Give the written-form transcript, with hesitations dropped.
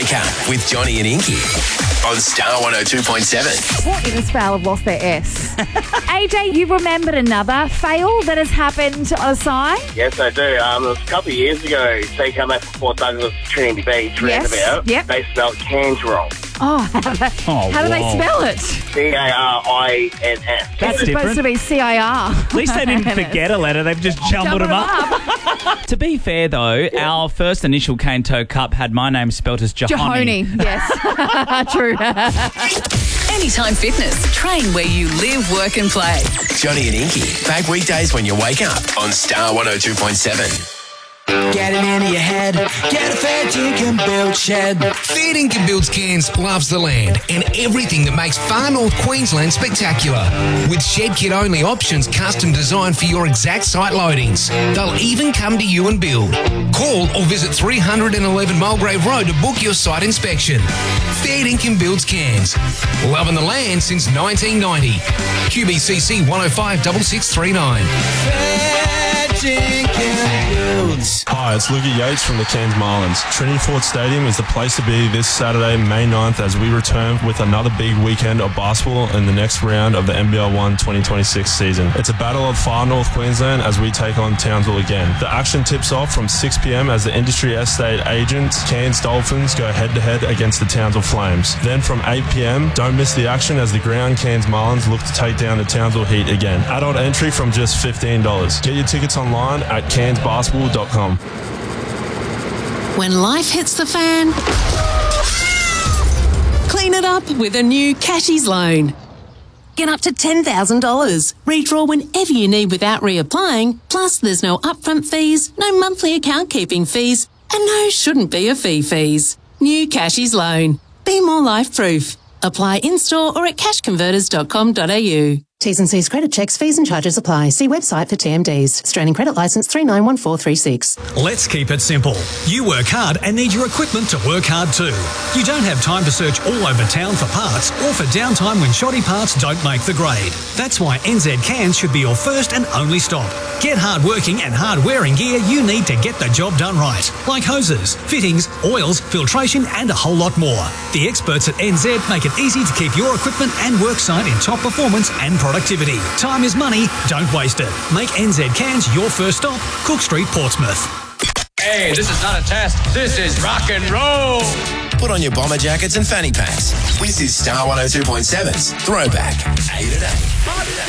Wake Up with Johnny and Inky on Star 102.7. What in this fail have lost their S? AJ, you remembered another fail that has happened on a sign? Yes, I do. It was a couple of years ago. They come back from Port Douglas, Trinity Beach, roundabout. Yep. They spelled cans wrong. Oh, how do they spell it? CARINS. It's supposed to be CIR. At least they didn't forget a letter. They've just jumbled them up. To be fair, though, our first initial Cane Toe Cup had my name spelt as Jahoni. Jahoni, yes. True. Anytime Fitness. Train where you live, work and play. Johnny and Inky, back weekdays when you wake up on Star 102.7. Get it into your head. Get a Fair Dinkum Build shed. Fair Dinkum Builds Cairns loves the land and everything that makes far north Queensland spectacular. With shed kit only options custom designed for your exact site loadings. They'll even come to you and build. Call or visit 311 Mulgrave Road to book your site inspection. Fair Dinkum Builds Cairns. Loving the land since 1990. QBCC 105 6639. Fair Dinkum Builds. Hi, it's Luca Yates from the Cairns Marlins. Trinity Ford Stadium is the place to be this Saturday, May 9th, as we return with another big weekend of basketball in the next round of the NBL 1 2026 season. It's a battle of far north Queensland as we take on Townsville again. The action tips off from 6 p.m. as the industry estate agents, Cairns Dolphins, go head-to-head against the Townsville Flames. Then from 8 p.m, don't miss the action as the ground Cairns Marlins look to take down the Townsville Heat again. Adult entry from just $15. Get your tickets online at cairnsbasketball.com. When life hits the fan, clean it up with a new Cashies loan. Get up to $10,000. Redraw whenever you need without reapplying. Plus, there's no upfront fees, no monthly account keeping fees, and no shouldn't be a fees. New Cashies loan. Be more life proof. Apply in-store or at cashconverters.com.au. T's and C's credit checks, fees and charges apply. See website for TMDs. Australian Credit Licence 391436. Let's keep it simple. You work hard and need your equipment to work hard too. You don't have time to search all over town for parts or for downtime when shoddy parts don't make the grade. That's why NZ Cairns should be your first and only stop. Get hard-working and hard-wearing gear you need to get the job done right. Like hoses, fittings, oils, filtration and a whole lot more. The experts at NZ make it easy to keep your equipment and worksite in top performance and productivity. Time is money, don't waste it. Make NZ Cairns your first stop, Cook Street, Portsmouth. Hey, this is not a test, this is rock and roll. Put on your bomber jackets and fanny packs. This is Star 102.7's Throwback 8 at 8.